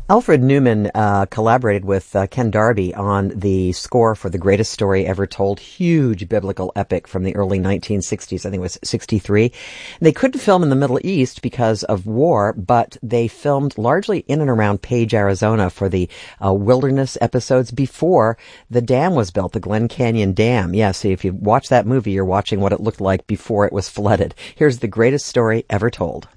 Alfred Newman collaborated with Ken Darby on the score for The Greatest Story Ever Told, huge biblical epic from the early 1960s. I think it was 63. They couldn't film in the Middle East because of war, but they filmed largely in and around Page, Arizona for the wilderness episodes before the dam was built, the Glen Canyon Dam. Yeah, so if you watch that movie, you're watching what it looked like before it was flooded. Here's The Greatest Story Ever Told.